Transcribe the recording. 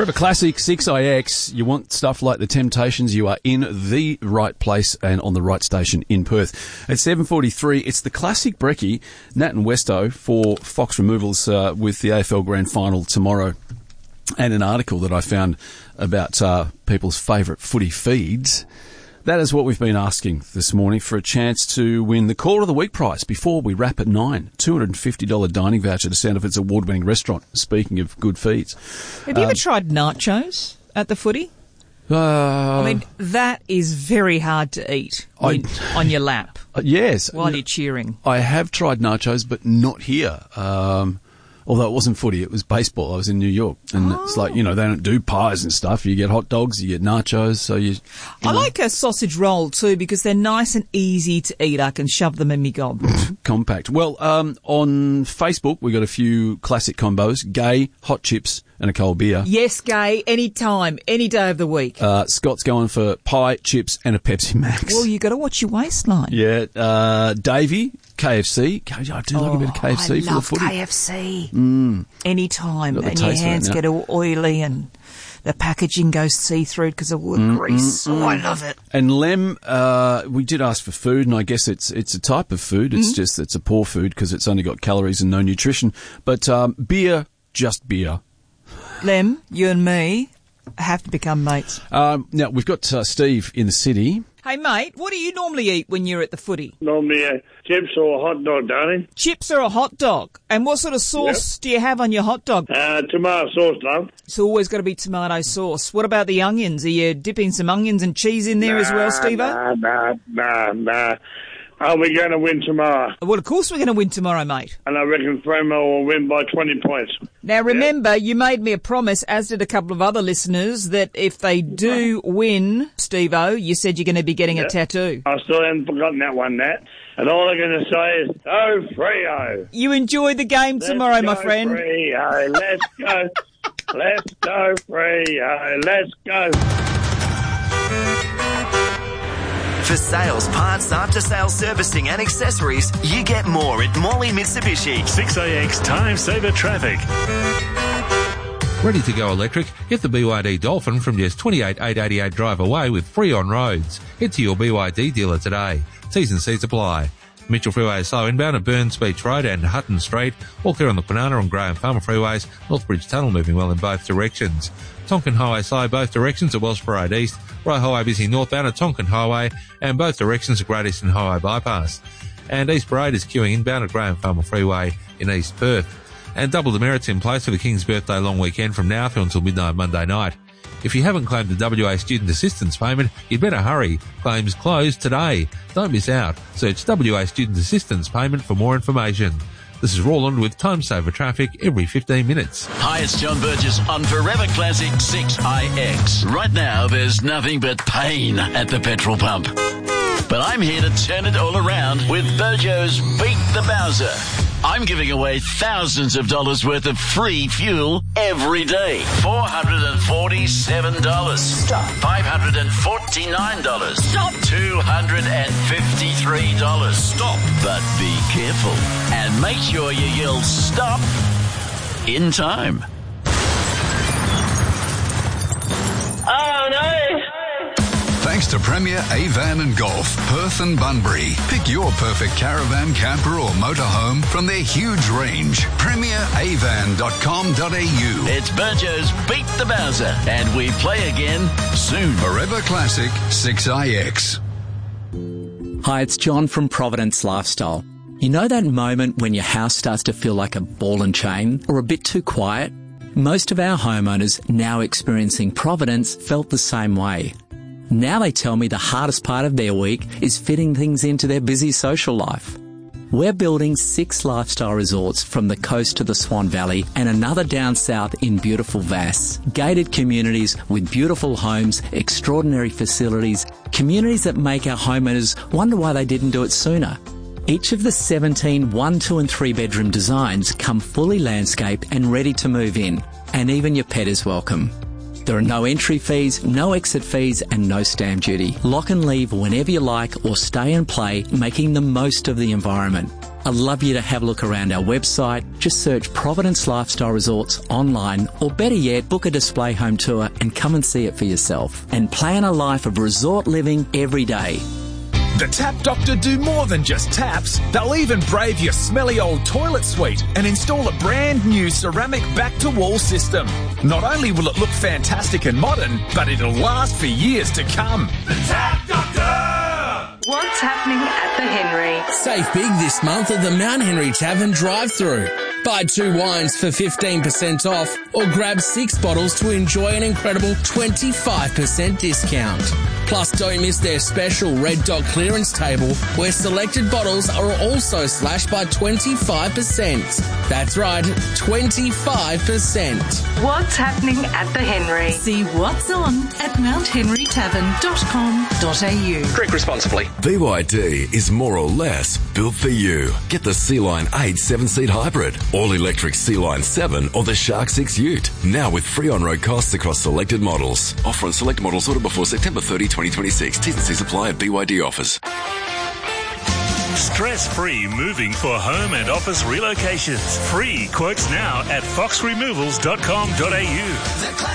Forever Classic 6IX. You want stuff like the Temptations, you are in the right place and on the right station in Perth. At 7:43, it's the classic brekkie, Nat and Westo for Fox Removals with the AFL Grand Final tomorrow. And an article that I found about people's favourite footy feeds. That is what we've been asking this morning for a chance to win the Caller of the Week prize before we wrap at 9. $250 dining voucher to Sandifer's award-winning restaurant. Speaking of good feeds. Have you ever tried nachos at the footy? I mean, that is very hard to eat on your lap. Yes. While you're cheering. I have tried nachos, but not here. Although it wasn't footy, it was baseball. I was in New York. And It's like, they don't do pies and stuff. You get hot dogs, you get nachos, so I like a sausage roll too because they're nice and easy to eat. I can shove them in me gob. Compact. Well, on Facebook, we got a few classic combos. Gay, hot chips and a cold beer. Yes, Gay, any time, any day of the week. Scott's going for pie, chips and a Pepsi Max. Well, you got to watch your waistline. Yeah. Davey, KFC. I do like a bit of KFC for the footy. I love KFC. Any time. And your hands get all oily and the packaging goes see-through because of wood grease. Oh, I love it. And Lem, we did ask for food, and I guess it's a type of food. It's just it's a poor food because it's only got calories and no nutrition. But beer, just beer. Lem, you and me have to become mates. Now, we've got Steve in the city. Hey, mate, what do you normally eat when you're at the footy? Normally chips or a hot dog, darling. Chips or a hot dog? And what sort of sauce do you have on your hot dog? Tomato sauce, love. It's always got to be tomato sauce. What about the onions? Are you dipping some onions and cheese in there as well, Steve-o? Nah. Are we going to win tomorrow? Well, of course we're going to win tomorrow, mate. And I reckon Fremo will win by 20 points. Now, remember, you made me a promise, as did a couple of other listeners, that if they do win, Steve-o, you said you're going to be getting a tattoo. I still haven't forgotten that one, Nat. And all I'm going to say is, oh, Freo. You enjoy the game tomorrow, my friend. Freo, let's go. Let's go, Freo. Let's go. For sales, parts, after-sales servicing and accessories, you get more at Morley Mitsubishi. 6AX Time Saver Traffic. Ready to go electric? Get the BYD Dolphin from just $28,888 drive away with free on roads. Head to your BYD dealer today. T's and C's apply. Mitchell Freeway is slow inbound at Burns Beach Road and Hutton Street. All clear on the Banana and Graham Farmer Freeways. Northbridge Tunnel moving well in both directions. Tonkin Highway slow both directions at Wellsborough Road East. Roy Highway busy northbound at Tonkin Highway and both directions at Great Eastern Highway Bypass. And East Parade is queuing inbound at Graham Farmer Freeway in East Perth. And double demerits in place for the King's Birthday long weekend from now through until midnight Monday night. If you haven't claimed the WA Student Assistance Payment, you'd better hurry. Claims closed today. Don't miss out. Search WA Student Assistance Payment for more information. This is Roland with Time Saver Traffic every 15 minutes. Hi, it's John Burgess on Forever Classic 6IX. Right now, there's nothing but pain at the petrol pump. But I'm here to turn it all around with Burjo's Beat the Bowser. I'm giving away thousands of dollars worth of free fuel every day. $447. Stop. $549. Stop. $253. Stop. But be careful. And make sure you yell stop in time. Oh, no. Thanks to Premier Avan and Golf, Perth and Bunbury. Pick your perfect caravan, camper or motorhome from their huge range. PremierAvan.com.au. It's Burjo's Beat the Bowser, and we play again soon. Forever Classic 6IX. Hi, it's John from Providence Lifestyle. You know that moment when your house starts to feel like a ball and chain or a bit too quiet? Most of our homeowners now experiencing Providence felt the same way. Now they tell me the hardest part of their week is fitting things into their busy social life. We're building 6 lifestyle resorts from the coast to the Swan Valley and another down south in beautiful Vass. Gated communities with beautiful homes, extraordinary facilities, communities that make our homeowners wonder why they didn't do it sooner. Each of the 17 1, 2 and 3 bedroom designs come fully landscaped and ready to move in, and even your pet is welcome. There are no entry fees, no exit fees and no stamp duty. Lock and leave whenever you like or stay and play, making the most of the environment. I'd love you to have a look around our website. Just search Providence Lifestyle Resorts online, or better yet, book a display home tour and come and see it for yourself. And plan a life of resort living every day. The Tap Doctor do more than just taps. They'll even brave your smelly old toilet suite and install a brand new ceramic back-to-wall system. Not only will it look fantastic and modern, but it'll last for years to come. The Tap Doctor! What's happening at the Henry? Save big this month at the Mount Henry Tavern drive-thru. Buy 2 wines for 15% off or grab 6 bottles to enjoy an incredible 25% discount. Plus, don't miss their special Red Dot clearance table where selected bottles are also slashed by 25%. That's right, 25%. What's happening at the Henry? See what's on at mounthenrytavern.com.au. Drink responsibly. BYD is more or less built for you. Get the Sea-Line 8 7-seat hybrid, all-electric Sea-Line 7 or the Shark 6 Ute. Now with free on-road costs across selected models. Offer on select models ordered before September 30, 2026. T's and C's apply at BYD offers. Stress-free moving for home and office relocations. Free quotes now at foxremovals.com.au.